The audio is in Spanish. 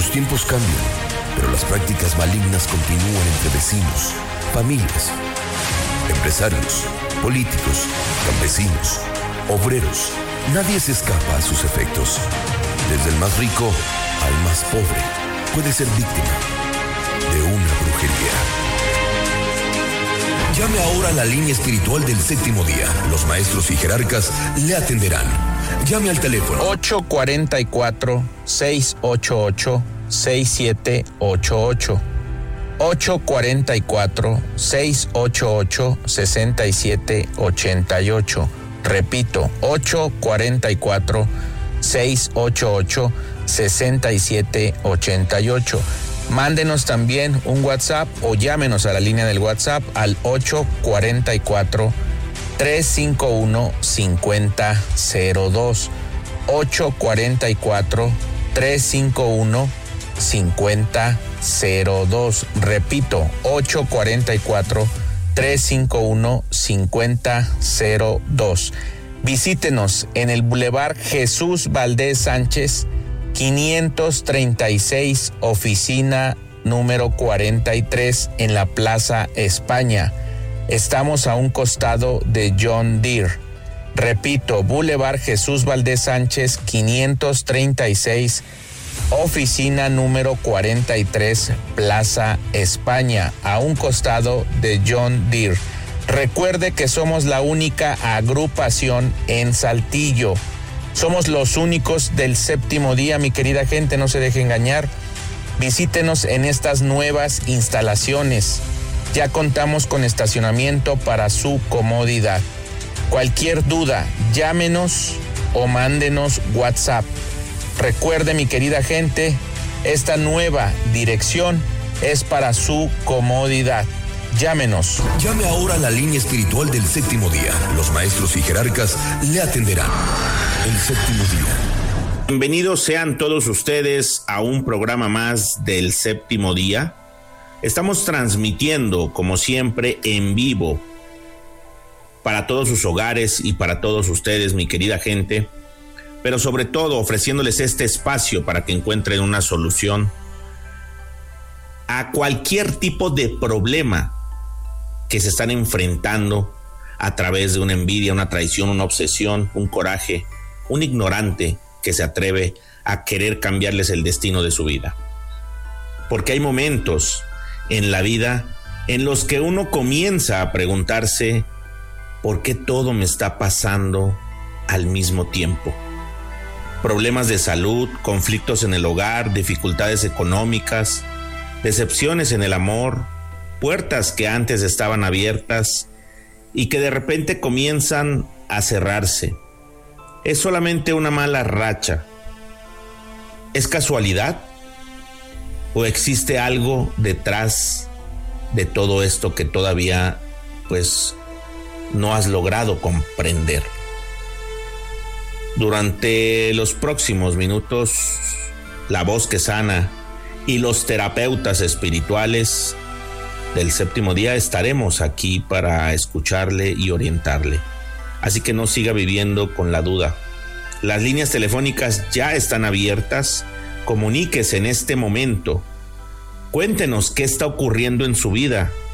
Los tiempos cambian, pero las prácticas malignas continúan entre vecinos, familias, empresarios, políticos, campesinos, obreros. Nadie se escapa a sus efectos. Desde el más rico al más pobre puede ser víctima de una brujería. Llame ahora a la línea espiritual del Séptimo Día. Los maestros y jerarcas le atenderán. Llame al teléfono 844-688-6788. 844-688-6788. Repito, 844-688-6788. Mándenos también un WhatsApp o llámenos a la línea del WhatsApp al 844-351-5002. 844-351-5002. Repito, 844-351-5002. Visítenos en el Boulevard Jesús Valdés Sánchez, 536, oficina número 43, en la Plaza España. Estamos a un costado de John Deere. Repito, Boulevard Jesús Valdés Sánchez, 536, oficina número 43, Plaza España, a un costado de John Deere. Recuerde que somos la única agrupación en Saltillo. Somos los únicos del Séptimo Día, mi querida gente, no se deje engañar. Visítenos en estas nuevas instalaciones. Ya contamos con estacionamiento para su comodidad. Cualquier duda, llámenos o mándenos WhatsApp. Recuerde, mi querida gente, esta nueva dirección es para su comodidad. Llámenos. Llame ahora a la línea espiritual del Séptimo Día. Los maestros y jerarcas le atenderán. El Séptimo Día. Bienvenidos sean todos ustedes a un programa más del Séptimo Día. Estamos transmitiendo, como siempre, en vivo para todos sus hogares y para todos ustedes, mi querida gente, pero sobre todo ofreciéndoles este espacio para que encuentren una solución a cualquier tipo de problema que se están enfrentando a través de una envidia, una traición, una obsesión, un coraje, un ignorante que se atreve a querer cambiarles el destino de su vida. Porque hay momentos en la vida en los que uno comienza a preguntarse ¿por qué todo me está pasando al mismo tiempo? Problemas de salud, conflictos en el hogar, dificultades económicas, decepciones en el amor, puertas que antes estaban abiertas y que de repente comienzan a cerrarse. ¿Es solamente una mala racha? ¿Es casualidad? ¿O existe algo detrás de todo esto que todavía, no has logrado comprender? Durante los próximos minutos, la voz que sana y los terapeutas espirituales del Séptimo Día estaremos aquí para escucharle y orientarle. Así que no siga viviendo con la duda. Las líneas telefónicas ya están abiertas. Comuníquese en este momento. Cuéntenos qué está ocurriendo en su vida.